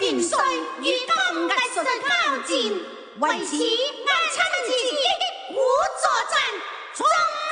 元帥與今日術交戰，為此我親自鼓助陣。